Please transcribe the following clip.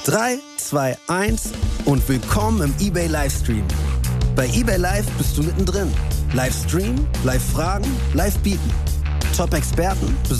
3, 2, 1 und willkommen im eBay Livestream. Bei eBay Live bist du mittendrin. Live streamen, live fragen, live bieten. Top-Experten,